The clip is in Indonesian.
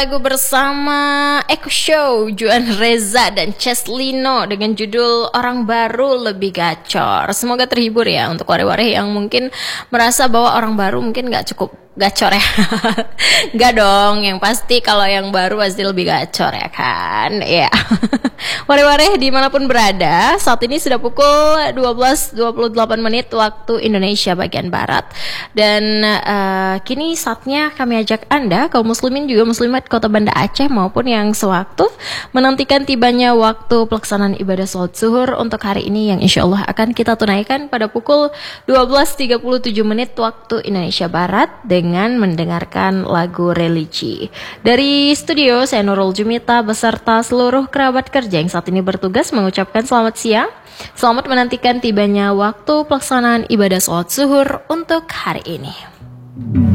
Lagu bersama Eko Show, Juan Reza dan Cheslino dengan judul Orang Baru Lebih Gacor. Semoga terhibur ya untuk wareh-wareh yang mungkin merasa bahwa orang baru mungkin gak cukup gacor ya. Gak dong, yang pasti kalau yang baru pasti lebih gacor ya kan. Ya. Wareh-wareh dimanapun berada, saat ini sudah pukul 12.28 menit waktu Indonesia bagian Barat. Dan kini saatnya kami ajak Anda, kaum muslimin juga muslimat Kota Banda Aceh maupun yang sewaktu menantikan tibanya waktu pelaksanaan ibadah sholat zuhur untuk hari ini yang insya Allah akan kita tunaikan pada pukul 12.37 menit waktu Indonesia Barat dengan mendengarkan lagu religi. Dari studio, saya Nurul Jumita beserta seluruh kerabat kerja yang saat ini bertugas mengucapkan selamat siang. Selamat menantikan tibanya waktu pelaksanaan ibadah sholat zuhur untuk hari ini.